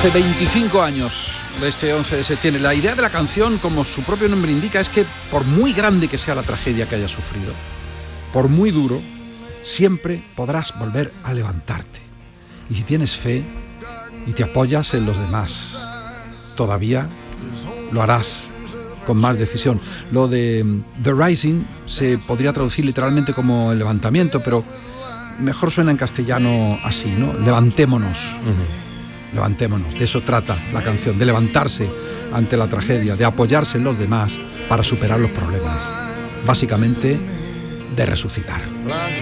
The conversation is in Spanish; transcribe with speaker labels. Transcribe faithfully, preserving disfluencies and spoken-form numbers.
Speaker 1: Hace veinticinco años de este once de septiembre. La idea de la canción, como su propio nombre indica, es que por muy grande que sea la tragedia que hayas sufrido, por muy duro, siempre podrás volver a levantarte. Y si tienes fe y te apoyas en los demás, todavía lo harás con más decisión. Lo de The Rising se podría traducir literalmente como el levantamiento, pero mejor suena en castellano así, ¿no? Levantémonos. Uh-huh. Levantémonos, de eso trata la canción, de levantarse ante la tragedia, de apoyarse en los demás para superar los problemas, básicamente de resucitar.